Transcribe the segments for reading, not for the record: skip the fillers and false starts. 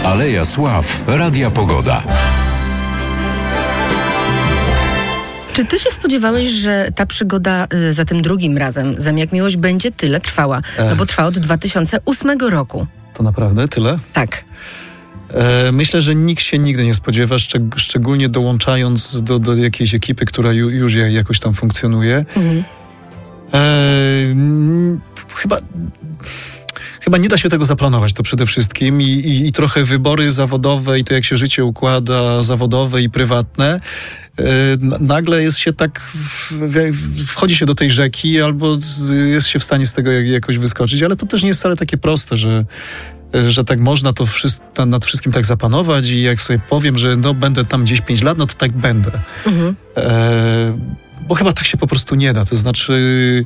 Aleja Sław, Radia Pogoda. Czy ty się spodziewałeś, że ta przygoda za tym drugim razem, Zem jak miłość, będzie tyle trwała? No bo trwa od 2008 roku. To naprawdę tyle? Tak. Myślę, że nikt się nigdy nie spodziewa, szczególnie dołączając do jakiejś ekipy, która już jakoś tam funkcjonuje. Chyba nie da się tego zaplanować, to przede wszystkim i trochę wybory zawodowe i to, jak się życie układa, zawodowe i prywatne, nagle jest się tak, wchodzi się do tej rzeki albo jest się w stanie z tego jakoś wyskoczyć, ale to też nie jest wcale takie proste, że tak można to nad wszystkim tak zapanować i jak sobie powiem, że będę tam gdzieś 5 lat, no to tak będę. Bo chyba tak się po prostu nie da, to znaczy...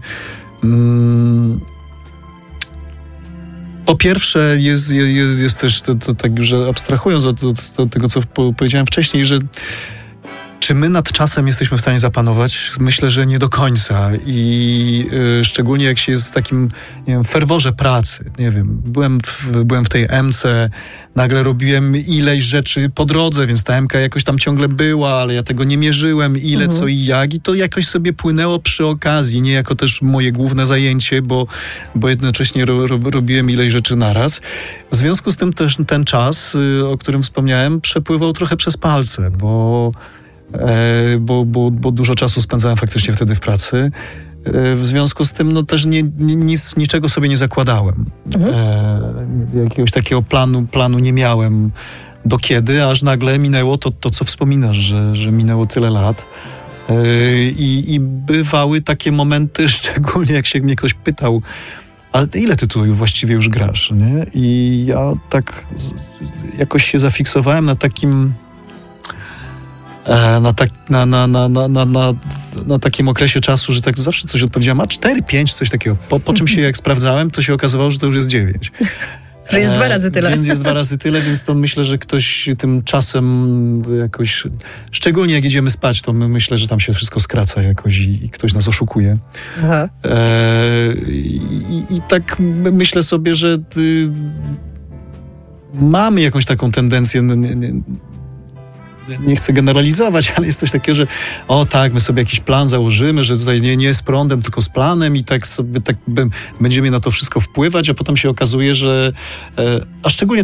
Po pierwsze jest też, to tak już abstrahując od tego, co powiedziałem wcześniej, że czy my nad czasem jesteśmy w stanie zapanować? Myślę, że nie do końca i szczególnie jak się jest w takim, nie wiem, ferworze pracy. Nie wiem, byłem w tej M-ce, nagle robiłem ileś rzeczy po drodze, więc ta M-ka jakoś tam ciągle była, ale ja tego nie mierzyłem, ile, co i jak, i to jakoś sobie płynęło przy okazji, nie jako też moje główne zajęcie, bo jednocześnie robiłem ileś rzeczy naraz. W związku z tym też ten czas, o którym wspomniałem, przepływał trochę przez palce, bo dużo czasu spędzałem faktycznie wtedy w pracy. W związku z tym też niczego sobie nie zakładałem. Jakiegoś takiego planu nie miałem do kiedy, aż nagle minęło to co wspominasz, że minęło tyle lat. I bywały takie momenty, szczególnie jak się mnie ktoś pytał, ale ile ty tu właściwie już grasz, nie? I ja tak jakoś się zafiksowałem na takim na takim okresie czasu, że tak zawsze coś odpowiedziałem, 4, 5, coś takiego. Po czym się jak sprawdzałem, to się okazywało, że to już jest 9. Że jest 2 razy tyle. Więc jest 2 razy tyle, więc to myślę, że ktoś tym czasem jakoś, szczególnie jak idziemy spać, to myślę, że tam się wszystko skraca jakoś i ktoś nas oszukuje. I tak myślę sobie, że mamy jakąś taką tendencję, nie chcę generalizować, ale jest coś takiego, że my sobie jakiś plan założymy, że tutaj nie z prądem, tylko z planem i tak sobie będziemy na to wszystko wpływać, a potem się okazuje, że a szczególnie